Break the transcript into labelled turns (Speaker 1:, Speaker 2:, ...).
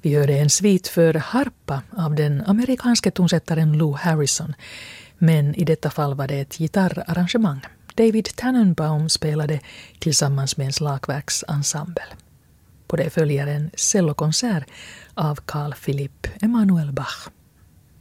Speaker 1: Vi hörde en svit för harpa av den amerikanske tonsättaren Lou Harrison, men i detta fall var det ett gitarrarrangemang. David Tannenbaum spelade tillsammans med en slagverksensemble. På det följer en cellokonsert av Carl Philipp Emanuel Bach.